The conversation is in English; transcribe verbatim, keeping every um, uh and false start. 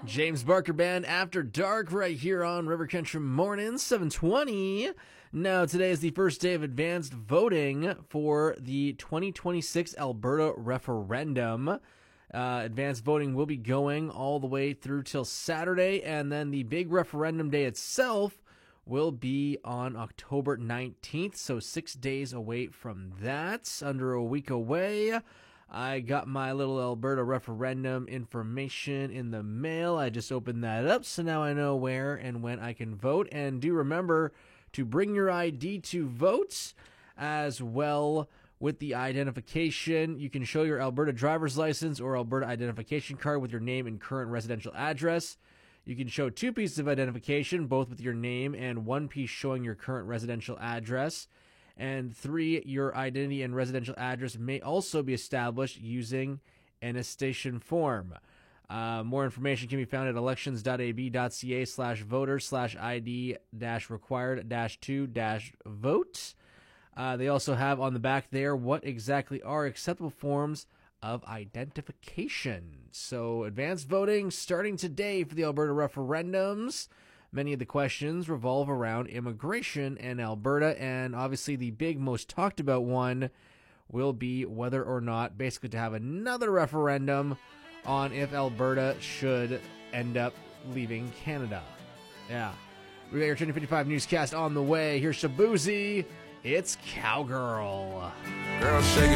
James Barker Band After Dark right here on River Country Morning, seven twenty. Now, today is the first day of advanced voting for the twenty twenty-six Alberta referendum. Uh, advanced voting will be going all the way through till Saturday, and then the big referendum day itself will be on October nineteenth, so six days away from that, under a week away. I got my little Alberta referendum information in the mail. I just opened that up, so now I know where and when I can vote. And do remember to bring your I D to vote, as well with the identification. You can show your Alberta driver's license or Alberta identification card with your name and current residential address. You can show two pieces of identification, both with your name and one piece showing your current residential address. And three, your identity and residential address may also be established using an attestation form. Uh, more information can be found at elections.ab.ca slash voter slash ID dash required dash two dash vote. Uh, they also have on the back there what exactly are acceptable forms of identification. So advanced voting starting today for the Alberta referendums. Many of the questions revolve around immigration in Alberta, and obviously the big, most talked about one will be whether or not basically to have another referendum on if Alberta should end up leaving Canada. Yeah. We got your twenty fifty-five newscast on the way. Here's Shabuzi. It's Cowgirl. Girl, shake it.